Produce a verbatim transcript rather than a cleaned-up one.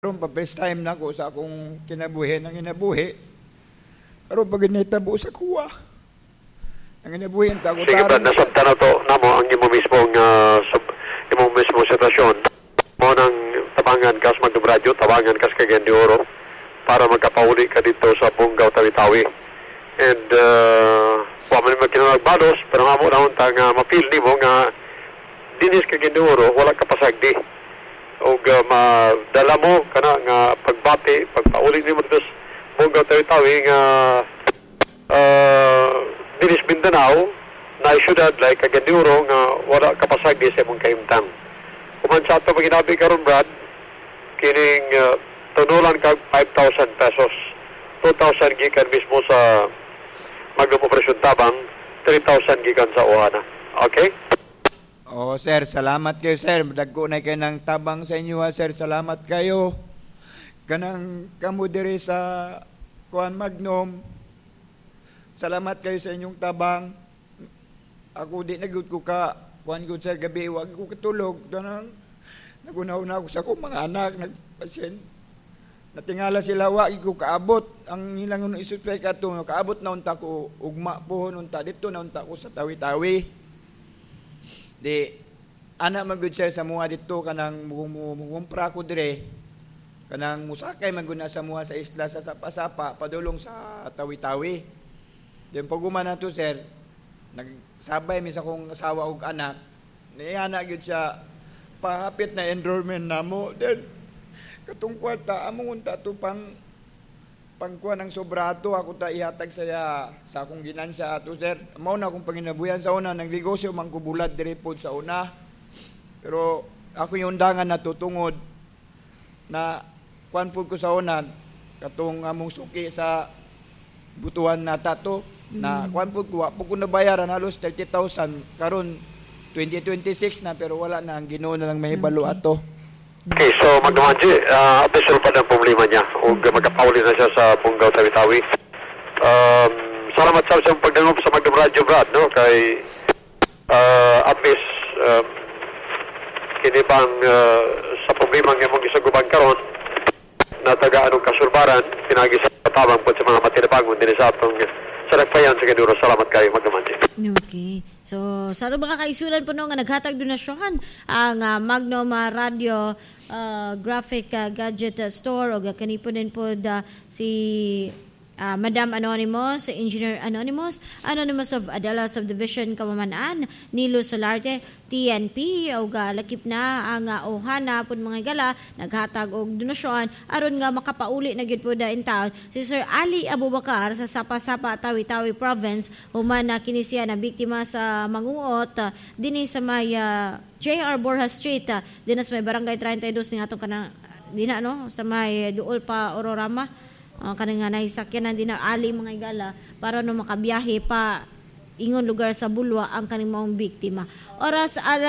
Karon pa first time na ko sa akong kinabuhi nang inabuhi. Karon pag ginitabo sa kuwa. Ang inabuhi ta ko Sige, Brad, nasabtan na to namo ang imo mismong uh, sub, imo mismong sitwasyon. Mo nang tabangan kas Magdubradyo, tabangan kas Cagayan de Oro para magkapauli ka dito sa Bungaw, Tawi-Tawi. And uh, wa man magkinagbalos, pero nga mo na unta nga mapil nimo nga dinis Cagayan de Oro wala ka pasagdi. O uh, madala mo kana nga pagbati, pagpauli nimo dito sa Bungaw, Tawi-Tawi nga uh, dinis Mindanao na syudad like Cagayan de Oro nga wala kapasagdi sa imong kahimtang. Kuman sa ato paginabi karon, Brad, kining uh, tunulan kag five thousand pesos. two thousand gikan mismo sa Magdum Operasyon Tabang, three thousand gikan sa Ohana. Okay? Oh, sir, salamat kayo, sir. Dagko na kayo ng tabang sa inyo, ha, sir. Salamat kayo. Kanang kamo diri sa Kuan Magnum. Salamat kayo sa inyong tabang. Ako di nagud ko ka kuan gud sir gabi wag ko katulog tanang nagunaw na ako sa akong mga anak nagpasyen. Natingala sila wa ko kaabot ang ilang isuspect ato kaabot na unta ko ugma pohon unta dito na unta ko sa Tawi-Tawi. Di ana man gud sir sa mua dito kanang mukumpra ko dire kanang musakay man gud na sa mua sa isla sa Sapa-Sapa padulong sa Tawi-Tawi. Then pag-uma na to, sir, nagsabay mi sa kong asawa ug anak, niana gyud siya pahapit na enrollment namo. Then katong kwarta among unta to pang pangkuan ng sobrato ako ta ihatag saya sa akong ginansya ato, sir. Mao na akong panginabuyan sa una nang negosyo man ko bulad diri pod sa una. Pero ako yung undangan natutungod na kuan pod ko sa una katong among suki sa butuan na tato na mm. kuan po ko po ko nabayaran halos thirty thousand karon twenty twenty-six na pero wala na ang Ginoo na lang mahibalo okay. ato. Okay, so Magdamanji, uh, official pa ng problema niya o magkapauli na siya sa Bungaw, Tawi-Tawi. Um, salamat sa sa pagdangop sa Magdubradyo, Brad, no? Kay uh, at least um, kinibang uh, sa problema ng mong isaguban karon na taga anong kasurbaran pinagi sa tabang po sa mga matinabangon din sa atong sa nagpayan sa Kaduro. Salamat kayo, Magdamanji. Okay. So, sa ito mga kaisulan po no, nga naghatag donasyon ang uh, Magnum uh, Radio uh, Graphic uh, Gadget uh, Store o kanipon din po uh, si uh, Madam Anonymous, Engineer Anonymous, Anonymous of Adela Subdivision, Kamamanaan, Nilo Solarte, T N P, o uh, lakip na ang uh, Ohana po mga gala, naghatag og donasyon, aron nga makapauli na gyud po da in town, si Sir Ali Abubakar sa Sapa-Sapa, Tawi-Tawi Province, human na kinisya na biktima sa manguot, uh, dinhi sa may uh, J R Borja Street, uh, dinas may barangay thirty-two ng atong kanang, dina no, sa may Duol pa Ororama, uh, kanang nga nahisakyanan din na Ali mga gala, para no makabiyahe pa ingon lugar sa Bulwa ang kaning maong biktima. Oras ala